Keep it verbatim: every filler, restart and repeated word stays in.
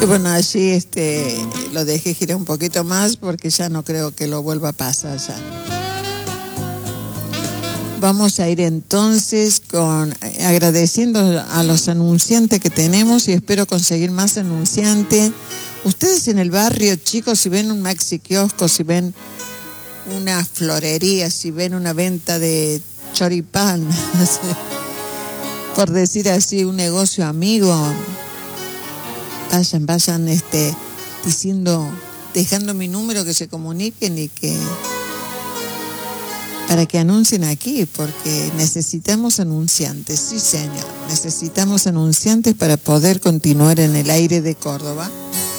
Y bueno, allí este, lo dejé girar un poquito más porque ya no creo que lo vuelva a pasar ya. Vamos a ir entonces con agradeciendo a los anunciantes que tenemos y espero conseguir más anunciantes. Ustedes en el barrio, chicos, si ven un maxi kiosco, si ven una florería, si ven una venta de choripán, por decir así, un negocio amigo, vayan, vayan este, diciendo, dejando mi número, que se comuniquen y que para que anuncien aquí, porque necesitamos anunciantes, sí señor, necesitamos anunciantes para poder continuar en el aire de Córdoba.